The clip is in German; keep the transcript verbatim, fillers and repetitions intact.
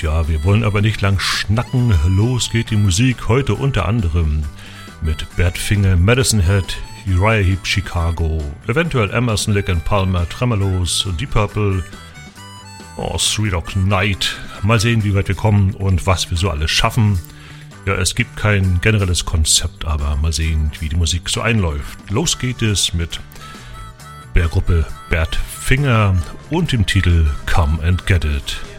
ja, wir wollen aber nicht lang schnacken. Los geht die Musik heute unter anderem mit Bert Finger, Madison Head, Uriah Heep, Chicago, eventuell Emerson, Lake and Palmer, Tremolos, Deep Purple, oh, Three Dog Night. Mal sehen, wie weit wir kommen und was wir so alles schaffen. Ja, es gibt kein generelles Konzept, aber mal sehen, wie die Musik so einläuft. Los geht es mit der Gruppe Bert Finger und dem Titel Come and Get It.